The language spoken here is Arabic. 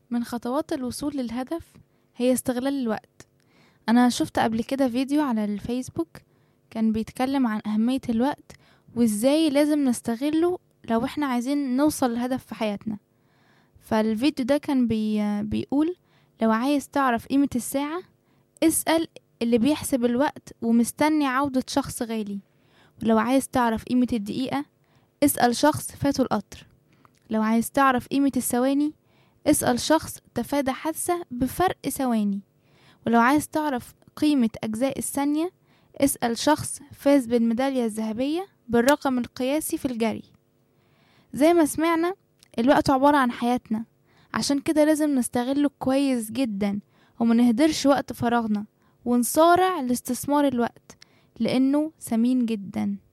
من خطوات الوصول للهدف هي استغلال الوقت. أنا شفت قبل كده فيديو على الفيسبوك كان بيتكلم عن أهمية الوقت وإزاي لازم نستغله لو إحنا عايزين نوصل لهدف في حياتنا. فالفيديو ده كان بيقول لو عايز تعرف قيمة الساعة اسأل اللي بيحسب الوقت ومستني عودة شخص غالي، ولو عايز تعرف قيمة الدقيقة اسأل شخص فاته القطر، لو عايز تعرف قيمة الثواني اسأل شخص تفادى حادثة بفرق ثواني، ولو عايز تعرف قيمة أجزاء الثانية اسأل شخص فاز بالميدالية الذهبية بالرقم القياسي في الجري. زي ما سمعنا الوقت عبارة عن حياتنا، عشان كده لازم نستغله كويس جدا وما نهدرش وقت فراغنا ونصارع لاستثمار الوقت لأنه ثمين جدا.